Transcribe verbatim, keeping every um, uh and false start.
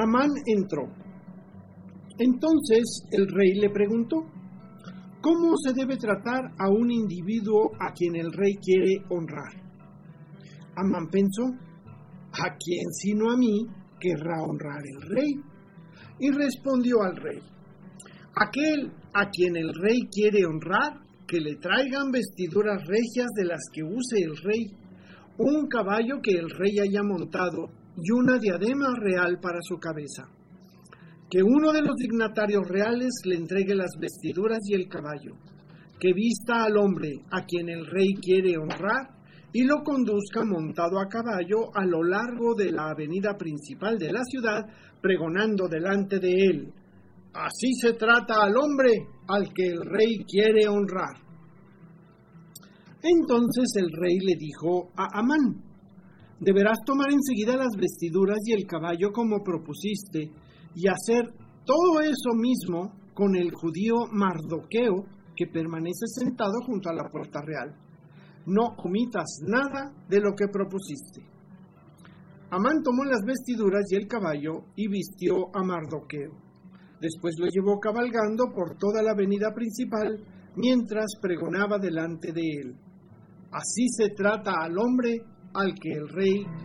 Amán entró. Entonces el rey le preguntó: ¿cómo se debe tratar a un individuo a quien el rey quiere honrar? Amán pensó: ¿a quién sino a mí querrá honrar el rey? Y respondió al rey: aquel a quien el rey quiere honrar, que le traigan vestiduras regias de las que use el rey, un caballo que el rey haya montado y una diadema real para su cabeza. Que uno de los dignatarios reales le entregue las vestiduras y el caballo, que vista al hombre a quien el rey quiere honrar y lo conduzca montado a caballo a lo largo de la avenida principal de la ciudad, pregonando delante de él: así se trata al hombre al que el rey quiere honrar. Entonces el rey le dijo a Amán: deberás tomar enseguida las vestiduras y el caballo como propusiste, y hacer todo eso mismo con el judío Mardoqueo, que permanece sentado junto a la puerta real. No omitas nada de lo que propusiste. Amán tomó las vestiduras y el caballo y vistió a Mardoqueo. Después lo llevó cabalgando por toda la avenida principal, mientras pregonaba delante de él: así se trata al hombre al que el rey